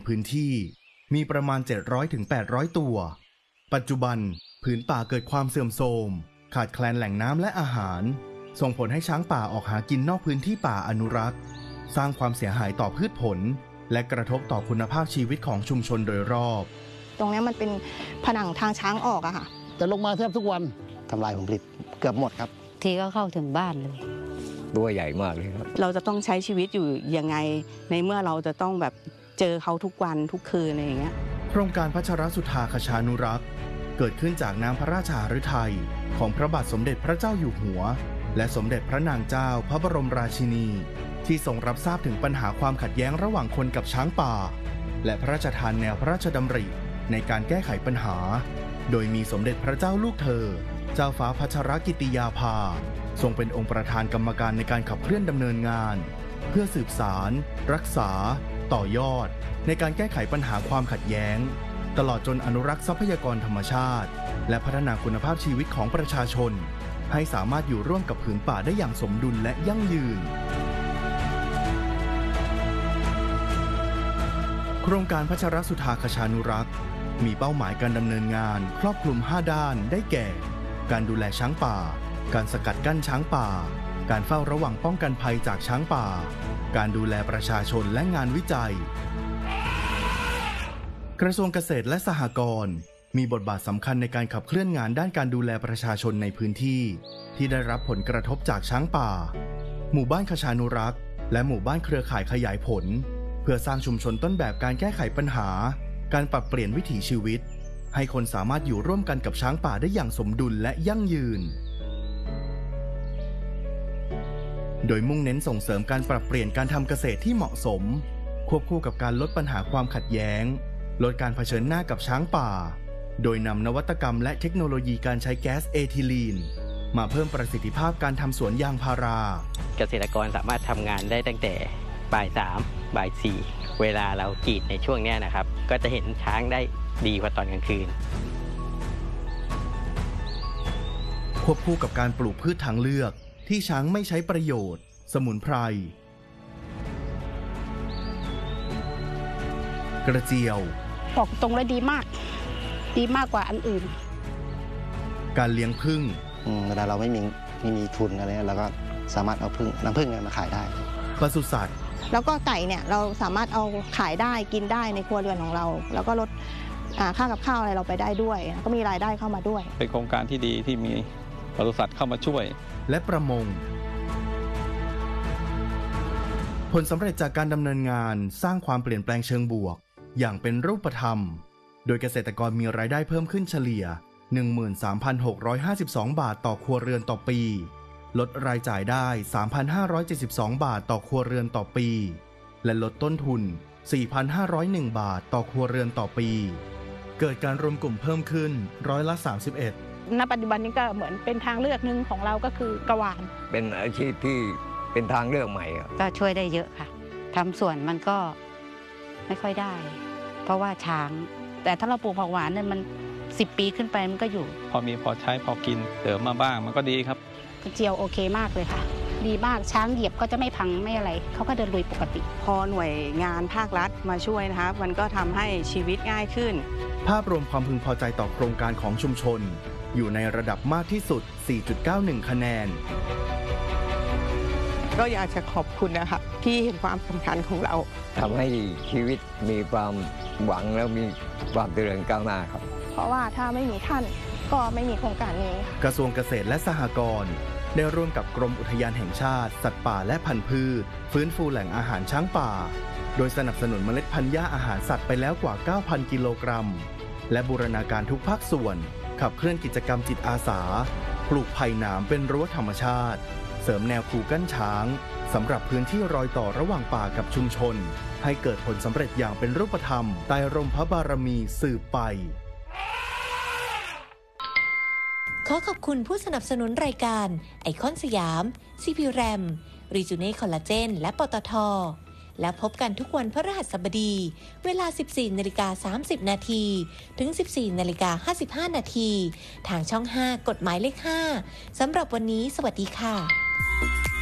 พื้นที่มีประมาณ700 ถึง 800 ตัวปัจจุบันผืนป่าเกิดความเสื่อมโทรมขาดแคลนแหล่งน้ำและอาหารส่งผลให้ช้างป่าออกหากินนอกพื้นที่ป่าอนุรักษ์สร้างความเสียหายต่อพืชผลและกระทบต่อคุณภาพชีวิตของชุมชนโดยรอบตรงนี้มันเป็นผนังทางช้างออกอะค่ะจะลงมาแทบทุกวันทำลายผลผลิตเกือบหมดครับทีก็เข้าถึงบ้านเลยตัวใหญ่มากเลยครับเราจะต้องใช้ชีวิตอยู่ยังไงในเมื่อเราจะต้องแบบเจอเขาทุกวันทุกคืนอะไรอย่างเงี้ยโครงการพัชรสุธาคชานุรักษ์เกิดขึ้นจากน้ำพระราชาฤทัยของพระบาทสมเด็จพระเจ้าอยู่หัวและสมเด็จพระนางเจ้าพระบรมราชินีที่ทรงรับทราบถึงปัญหาความขัดแย้งระหว่างคนกับช้างป่าและพระราชทานแนวพระราชดำริในการแก้ไขปัญหาโดยมีสมเด็จพระเจ้าลูกเธอเจ้าฟ้าพัชรกิติยาภาทรงเป็นองค์ประธานกรรมการในการขับเคลื่อนดำเนินงานเพื่อสืบสารรักษาต่อยอดในการแก้ไขปัญหาความขัดแย้งตลอดจนอนุรักษ์ทรัพยากรธรรมชาติและพัฒนาคุณภาพชีวิตของประชาชนให้สามารถอยู่ร่วมกับผืนป่าได้อย่างสมดุลและยั่งยืนโครงการพัชรสุธาคชานุรักษ์มีเป้าหมายการดำเนินงานครอบคลุม5ด้านได้แก่การดูแลช้างป่าการสกัดกั้นช้างป่าการเฝ้าระวังป้องกันภัยจากช้างป่าการดูแลประชาชนและงานวิจัยกระทรวงเกษตรและสหกรณ์มีบทบาทสำคัญในการขับเคลื่อนงานด้านการดูแลประชาชนในพื้นที่ที่ได้รับผลกระทบจากช้างป่าหมู่บ้านคชานุรักษ์และหมู่บ้านเครือข่ายขยายผลเพื่อสร้างชุมชนต้นแบบการแก้ไขปัญหาการปรับเปลี่ยนวิถีชีวิตให้คนสามารถอยู่ร่วมกันกับช้างป่าได้อย่างสมดุลและยั่งยืนโดยมุ่งเน้นส่งเสริมการปรับเปลี่ยนการทำเกษตรที่เหมาะสมควบคู่กับการลดปัญหาความขัดแย้งลดการเผชิญหน้ากับช้างป่าโดยนำนวัตกรรมและเทคโนโลยีการใช้แก๊สเอทิลีนมาเพิ่มประสิทธิภาพการทำสวนยางพาราเกษตรกรสามารถทำงานได้ตั้งแต่บ่าย 3 บ่าย 4เวลาเรากรีดในช่วงนี้นะครับก็จะเห็นช้างได้ดีกว่าตอนกลางคืนควบคู่กับการปลูกพืชทางเลือกที่ช้างไม่ใช้ประโยชน์สมุนไพรกระเจียวบอกตรงเลยดีมากกว่าอันอื่นการเลี้ยงผึ้งเวลาเราไม่มีทุนอะไรเราก็สามารถเอาน้ำผึ้งมาขายได้ปศุสัตว์แล้วก็ไก่เนี่ยเราสามารถเอาขายได้กินได้ในครัวเรือนของเราแล้วก็ลดค่ากับข้าวอะไรเราไปได้ด้วยก็มีรายได้เข้ามาด้วยเป็นโครงการที่ดีที่มีปศุสัตว์เข้ามาช่วยและประมงผลสำเร็จจากการดำเนินงานสร้างความเปลี่ยนแปลงเชิงบวกอย่างเป็นรูปธรรมโดยเกษตรกรมีรายได้เพิ่มขึ้นเฉลี่ย 13,652 บาทต่อครัวเรือนต่อปีลดรายจ่ายได้ 3,572 บาทต่อครัวเรือนต่อปีและลดต้นทุน 4,501 บาทต่อครัวเรือนต่อปีเกิดการรวมกลุ่มเพิ่มขึ้น31% ณ ปัจจุบันนี้ก็เหมือนเป็นทางเลือกหนึ่งของเราก็คือกวานเป็นอาชีพที่เป็นทางเลือกใหม่ก็ช่วยได้เยอะค่ะทำสวนมันก็ไม่ค่อยได้เพราะว่าช้างแต่ถ้าเราปลูกผักหวานเนี่ยมัน10 ปีขึ้นไปมันก็อยู่พอมีพอใช้พอกินเติมมาบ้างมันก็ดีครับกระเจียวโอเคมากเลยค่ะดีมากช้างเหยียบก็จะไม่พังไม่อะไรเขาก็เดินลุยปกติพอหน่วยงานภาครัฐมาช่วยนะคะมันก็ทำให้ชีวิตง่ายขึ้นภาพรวมความพึงพอใจต่อโครงการของชุมชนอยู่ในระดับมากที่สุด 4.91 คะแนนก็อยากจะขอบคุณนะคะที่เห็นความสำคัญของเราทำให้ชีวิตมีความหวังแล้วมีความเจริญก้าวหน้าครับเพราะว่าถ้าไม่มีท่านก็ไม่มีโครงการนี้กระทรวงเกษตรและสหกรณ์ได้ร่วมกับกรมอุทยานแห่งชาติสัตว์ป่าและพันธุ์พืชฟื้นฟูแหล่งอาหารช้างป่าโดยสนับสนุนเมล็ดพันธุ์หญ้าอาหารสัตว์ไปแล้วกว่า 9,000 กิโลกรัมและบูรณาการทุกภาคส่วนขับเคลื่อนกิจกรรมจิตอาสาปลูกไผ่หนามเป็นรั้วธรรมชาติเสริมแนวคูกั้นช้างสำหรับพื้นที่รอยต่อระหว่างป่ากับชุมชนให้เกิดผลสำเร็จอย่างเป็นรูปธรรมใต้ร่มพระบารมีสืบไปขอขอบคุณผู้สนับสนุนรายการไอคอนสยาม CP RAM รีจูเน่คอลลาเจนและปตท.แล้วพบกันทุกวันพฤหัสบดีเวลา 14:30 นาทีถึง 14:55 นาทีทางช่อง 5 กฎหมายเลข 5สำหรับวันนี้สวัสดีค่ะ